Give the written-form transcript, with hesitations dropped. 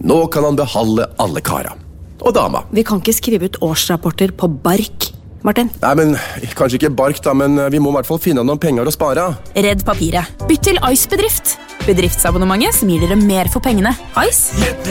Nå kan han beholde alle kara. Og dama. Vi kan ikke skrive ut årsrapporter på bark, Martin. Nei, men kanskje ikke bark da, men vi må i hvert fall finne noen penger å spare. Redd papiret. Bytt til Ice Bedrift. Bedriftsabonnementet som gir dere mer for pengene. Ice?